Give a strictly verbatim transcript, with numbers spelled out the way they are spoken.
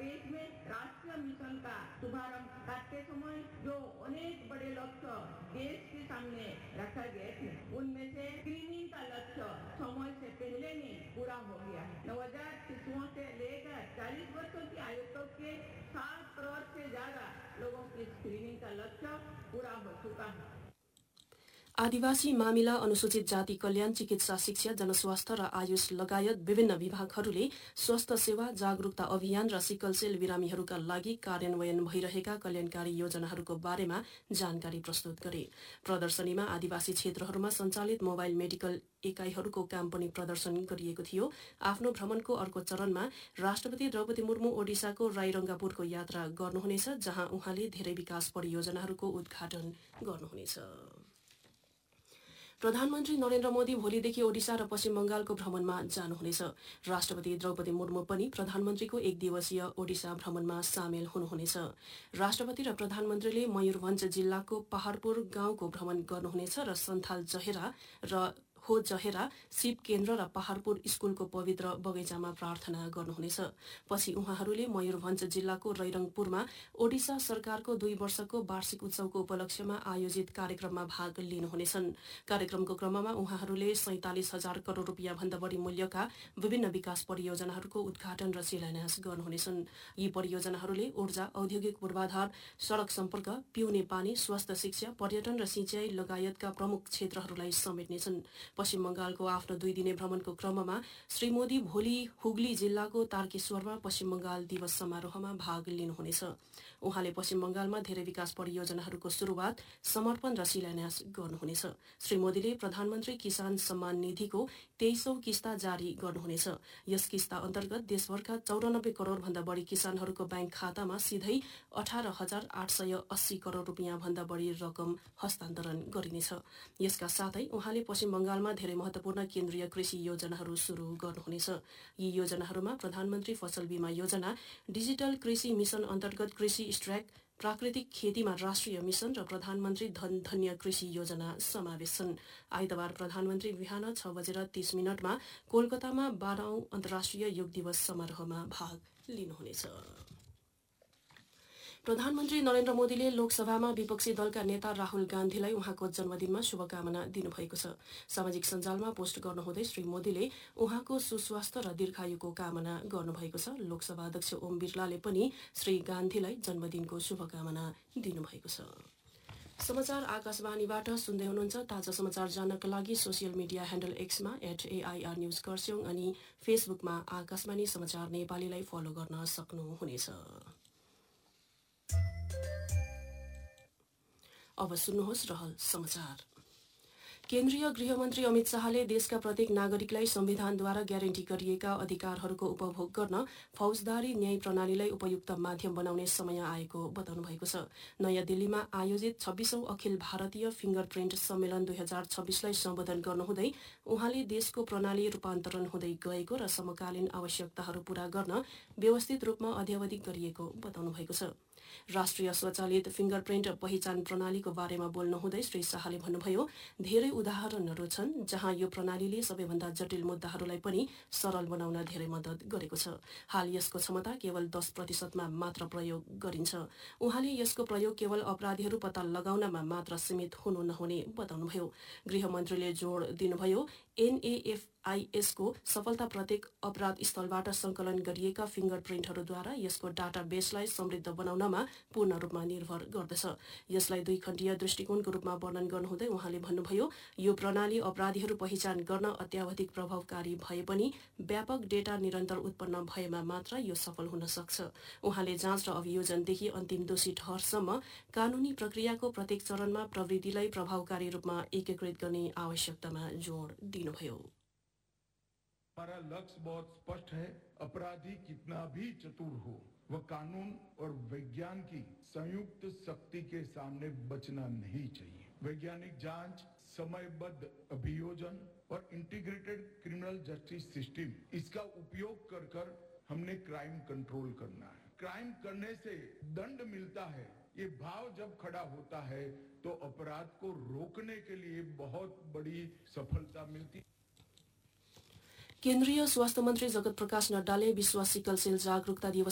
तेईस में राष्ट्रीय मिशन का शुभारंभ करते समय जो अनेक बड़े लक्ष्य देश के सामने रखा गए थे, उनमें से स्क्रीनिंग का लक्ष्य समय से पहले ही पूरा हो गया है। नवजात शिशुओं से लेकर चालीस वर्षों की आयु तक के सात करोड़ से ज्यादा लोगों की स्क्रीनिंग का लक्ष्य पूरा हो चुका है। आदिवासी मामिला, अनुसूचित जाति कल्याण, चिकित्सा, शिक्षा, जनस्वास्थ्य र आयुष लगायत विभिन्न विभागहरूले स्वास्थ्य सेवा जागरूकता अभियान र सिकल सेल बिरामीहरूका लागि कार्यान्वयन भइरहेका कल्याणकारी योजनाहरूको बारेमा जानकारी प्रस्तुत गरे। प्रदर्शनीमा आदिवासी क्षेत्रहरूमा सञ्चालित मोबाइल मेडिकल एकाइहरूको काम पनि प्रदर्शन गरिएको थियो। आफ्नो भ्रमणको अर्को चरणमा राष्ट्रपति द्रौपदी मुर्मू ओडिसाको राईरंगापुरको यात्रा गर्नुहुनेछ, जहाँ उहाँले धेरै विकास परियोजनाहरूको उद्घाटन गर्नुहुनेछ। प्रधानमन्त्री नरेन्द्र मोदी भोलिदेखि ओडिसा र पश्चिम बंगालको भ्रमणमा जानुहुनेछ। राष्ट्रपति द्रौपदी मुर्मू पनि प्रधानमन्त्रीको एक दिवसीय ओडिसा भ्रमणमा सामेल हुनुहुनेछ। राष्ट्रपति र प्रधानमन्त्रीले मयूरभञ्ज जिल्लाको पहाड़पुर गाउँको भ्रमण गर्नुहुनेछ र सन्थाल जहेरा र हो जहेरा शिव केन्द्र र पहाड़पुर स्कूलको पवित्र बगैँचामा प्रार्थना गर्नुहुनेछ। पछि उहाँहरूले मयूरभञ्ज जिल्लाको रैरङपुरमा ओडिसा सरकारको दुई वर्षको वार्षिक उत्सवको उपलक्ष्यमा आयोजित कार्यक्रममा भाग लिनुहुनेछन्। कार्यक्रमको क्रममा उहाँहरूले सैंतालिस हजार करोड़ रूपियाँ भन्दा बढी मूल्यका विभिन्न विकास परियोजनाहरूको उद्घाटन र शिलान्यास गर्नुहुनेछन्। यी परियोजनाहरूले ऊर्जा, औद्योगिक पूर्वाधार, सड़क सम्पर्क, पिउने पानी, स्वास्थ्य, शिक्षा, पर्यटन र सिंचाई लगायतका प्रमुख क्षेत्रहरूलाई समेट्नेछन्। पश्चिम बंगालको आफ्नो दुई दिने भ्रमणको क्रममा श्री मोदी भोलि हुगली जिल्लाको तारकेश्वरमा पश्चिम बंगाल दिवस समारोहमा भाग लिनुहुनेछ। उहाँले पश्चिम बंगालमा धेरै विकास परियोजनाहरूको शुरूआत, समर्पण र शिलान्यास गर्नुहुनेछ। श्री मोदीले प्रधानमन्त्री किसान सम्मान निधिको तेइसौं किस्ता जारी गर्नुहुनेछ। यस किस्ता अन्तर्गत देशभरका चौरानब्बे करोड़ भन्दा बढी किसानहरूको ब्याङ्क खातामा सिधै अठार हजार आठ सय अस्सी करोड़ रूपियाँ भन्दा बढी रकम हस्तान्तरण गरिनेछ। यसका साथै उहाँले पश्चिम बंगालमा धेरै महत्वपूर्ण केन्द्रीय कृषि योजनाहरू शुरू गर्नुहुनेछ। यी योजनाहरूमा प्रधानमन्त्री फसल बीमा योजना, डिजिटल कृषि मिशन अन्तर्गत कृषि स्ट्र्याक, प्राकृतिक खेतीमा राष्ट्रिय मिशन र प्रधानमन्त्री धन धन्य कृषि योजना समावेश छन्। आइतबार प्रधानमन्त्री बिहान छ बजेर तीस मिनटमा कोलकातामा बाह्रौं अन्तर्राष्ट्रिय योग दिवस समारोहमा भाग लिनुहुनेछ। प्रधानमन्त्री नरेन्द्र मोदीले लोकसभामा विपक्षी दलका नेता राहुल गान्धीलाई उहाँको जन्मदिनमा शुभकामना दिनुभएको छ। सामाजिक सञ्जालमा पोस्ट गर्नुहुँदै श्री मोदीले उहाँको सुस्वास्थ्य र दीर्घायुको कामना गर्नुभएको छ। लोकसभा अध्यक्ष ओम बिरलाले पनि श्री गान्धीलाई जन्मदिनको शुभकामना दिनुभएको छ। समाचार आकाशवाणीबाट सुन्दै हुनुहुन्छ। ताजा समाचार जान्नका लागि social media handle एक्समा at AIR news Kurseong अनि फेसबुकमा आकाशवाणी समाचार नेपालीलाई फलो गर्न सक्नुहुनेछ। अब सुन्नुहोस् रहल समाचार। केन्द्रीय गृहमन्त्री अमित शाहले देशका प्रत्येक नागरिकलाई संविधानद्वारा ग्यारेन्टी गरिएका अधिकारहरूको उपभोग गर्न फौजदारी न्याय प्रणालीलाई उपयुक्त माध्यम बनाउने समय आएको बताउनु भएको छ। नयाँ दिल्लीमा आयोजित छब्बीसौं अखिल भारतीय फिंगर प्रिन्ट सम्मेलन दुई हजार छब्बीसलाई सम्बोधन गर्नुहुँदै उहाँले देशको प्रणाली रूपान्तरण हुँदै गएको र समकालीन आवश्यकताहरू पूरा गर्न व्यवस्थित रूपमा अध्यावधि गरिएको बताउनु भएको छ। राष्ट्रिय स्वचालित फिंगर प्रिन्ट पहिचान प्रणालीको बारेमा बोल्नुहुँदै श्री शाहले भन्नुभयो, धेरै उदाहरणहरू छन् जहाँ यो प्रणालीले सबैभन्दा जटिल मुद्दाहरूलाई पनि सरल बनाउन धेरै मद्दत गरेको छ। हाल यसको क्षमता केवल दस प्रतिशतमा मात्र प्रयोग गरिन्छ। उहाँले यसको प्रयोग केवल अपराधीहरू पत्ता लगाउनमा मात्र सीमित हुनु नहुने बताउनुभयो। गृहमन्त्रीले जोड़ दिनुभयो, एनएएफआईएसको सफलता प्रत्येक अपराध स्थलबाट संकलन गरिएका फिंगर प्रिन्टहरूद्वारा यसको डाटा बेसलाई समृद्ध बनाउनमा पूर्ण रूपमा निर्भर गर्दछ। यसलाई दुई खण्डीय दृष्टिकोणको रूपमा वर्णन गर्नुहुँदै उहाँले भन्नुभयो, यो प्रणाली अपराधीहरू पहिचान गर्न अत्यावधिक प्रभावकारी भए पनि व्यापक डेटा निरन्तर उत्पन्न भएमा मात्र यो सफल हुन सक्छ। उहाँले जाँच र अभियोजनदेखि अन्तिम दोषी ठहरसम्म कानूनी प्रक्रियाको प्रत्येक चरणमा प्रविधिलाई प्रभावकारी रूपमा एकीकृत गर्ने आवश्यकतामा जोड़ दिनुभयो। हमारा लक्ष्य बहुत स्पष्ट है। अपराधी कितना भी चतुर हो, वह कानून और विज्ञान की संयुक्त शक्ति के सामने बचना नहीं चाहिए। वैज्ञानिक जांच, समयबद्ध अभियोजन और इंटीग्रेटेड क्रिमिनल जस्टिस सिस्टम, इसका उपयोग कर कर हमने क्राइम कंट्रोल करना है। क्राइम करने से दंड मिलता है, ये भाव जब खड़ा होता है तो अपराध को रोकने के लिए बहुत बड़ी सफलता मिलती है। केन्द्रीय स्वास्थ्य मन्त्री जगत प्रकाश नड्डाले विश्व सिकल सेल जागरूकता दिवस